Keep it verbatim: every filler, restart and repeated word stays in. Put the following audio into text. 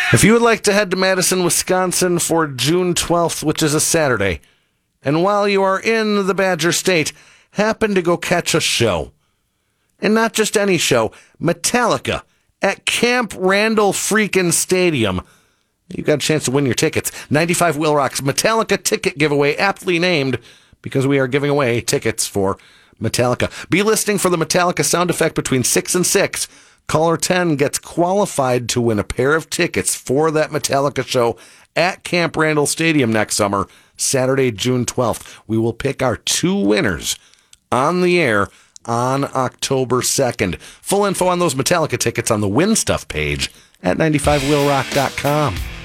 If you would like to head to Madison, Wisconsin for June twelfth, which is a Saturday, and while you are in the Badger State, happen to go catch a show. And not just any show, Metallica at Camp Randall freaking Stadium. You got a chance to win your tickets. ninety-five Will Rock's Metallica ticket giveaway, aptly named because we are giving away tickets for Metallica. Be listening for the Metallica sound effect between six and six. Caller ten gets qualified to win a pair of tickets for that Metallica show at Camp Randall Stadium next summer, Saturday, June twelfth. We will pick our two winners on the air on October second. Full info on those Metallica tickets on the Win Stuff page at ninety five will rock dot com.